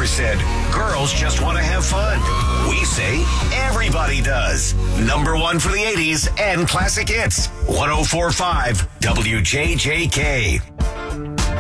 never said girls just want to have fun. We say everybody does. Number one for the 80s and classic hits. 104.5 WJJK.